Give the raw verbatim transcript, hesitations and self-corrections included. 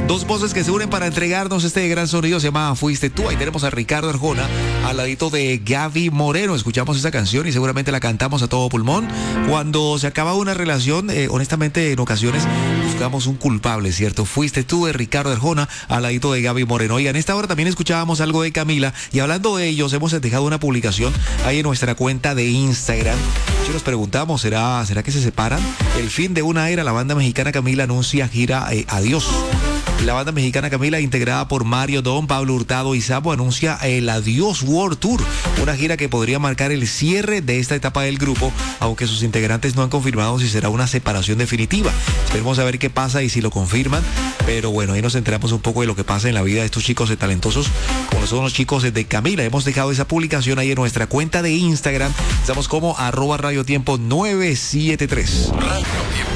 Dos voces que se unen para entregarnos este gran sonido, se llama Fuiste Tú. Ahí tenemos a Ricardo Arjona al ladito de Gaby Moreno. Escuchamos esa canción y seguramente la cantamos a todo pulmón. Cuando se acaba una relación, eh, honestamente en ocasiones buscamos un culpable, ¿cierto? Fuiste Tú de Ricardo Arjona al ladito de Gaby Moreno. Y en esta hora también escuchábamos algo de Camila, y hablando de ellos hemos dejado una publicación ahí en nuestra cuenta de Instagram. Si nos preguntamos, ¿será, ¿será que se separan? El fin de una era, la banda mexicana Camila anuncia gira eh, Adiós. La banda mexicana Camila, integrada por Mario Don, Pablo Hurtado y Sapo, anuncia el Adiós World Tour, una gira que podría marcar el cierre de esta etapa del grupo, aunque sus integrantes no han confirmado si será una separación definitiva. Esperemos a ver qué pasa y si lo confirman, pero bueno, ahí nos enteramos un poco de lo que pasa en la vida de estos chicos de talentosos, como son los chicos de Camila. Hemos dejado esa publicación ahí en nuestra cuenta de Instagram, estamos como arroba Radio Tiempo nueve siete tres.